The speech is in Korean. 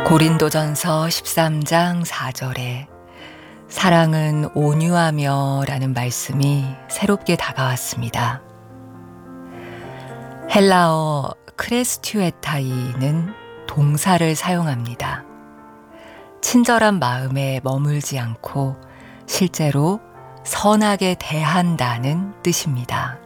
고린도전서 13장 4절에 사랑은 온유하며 라는 말씀이 새롭게 다가왔습니다. 헬라어 크레스튜에타이는 동사를 사용합니다. 친절한 마음에 머물지 않고 실제로 선하게 대한다는 뜻입니다.